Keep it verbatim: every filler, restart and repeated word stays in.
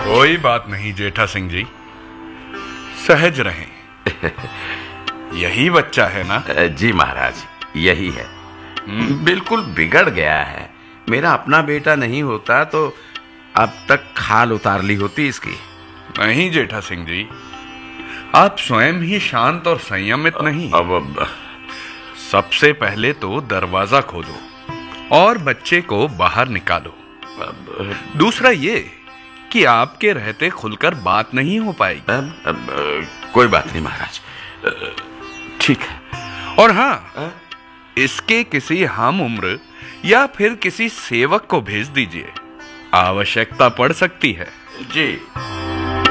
कोई बात नहीं जेठा सिंह जी, सहज रहें। यही बच्चा है ना? जी महाराज, यही है। बिल्कुल बिगड़ गया है। मेरा अपना बेटा नहीं होता तो अब तक खाल उतार ली होती इसकी। नहीं जेठा सिंह जी, आप स्वयं ही शांत और संयमित नहीं। अब, अब सबसे पहले तो दरवाजा खोलो और बच्चे को बाहर निकालो। अब, दूसरा ये कि आपके रहते खुलकर बात नहीं हो पाएगी। अब, अब, कोई बात नहीं महाराज, ठीक है। और हाँ, इसके किसी हम उम्र या फिर किसी सेवक को भेज दीजिए, आवश्यकता पड़ सकती है। जी।